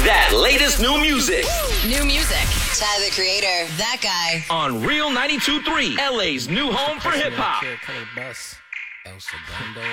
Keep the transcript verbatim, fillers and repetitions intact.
that latest new music. New music. Tyler, the Creator. That guy. On Real ninety-two point three, L A's new home for hip hop. El Segundo.